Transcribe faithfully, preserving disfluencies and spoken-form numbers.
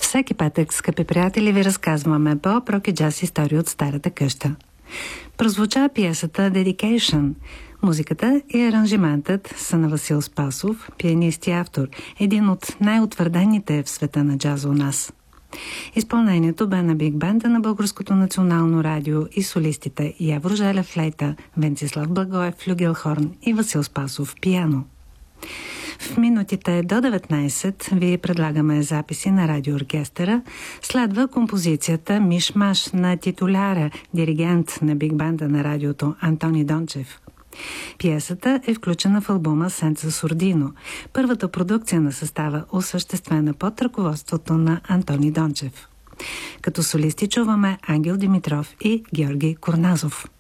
Всеки петък, скъпи приятели, ви разказваме по-рок и джаз истории от старата къща. Прозвуча пиесата Dedication. Музиката и аранжиментът са на Васил Спасов, пианист и автор, един от най-утвърдените в света на джаза у нас. Изпълнението бе на биг бенда на Българското национално радио и солистите Явор Желев флейта, Венцислав Благоев флюгелхорн и Васил Спасов пиано. В минутите до деветнайсет ви предлагаме записи на радиооркестъра. Следва композицията Миш-маш на титуляра, диригент на биг бенда на радиото Антони Дончев. Пиесата е включена в албума Сенца Сурдино, първата продукция на състава, осъществена под ръководството на Антони Дончев. Като солисти чуваме Ангел Димитров и Георги Корназов.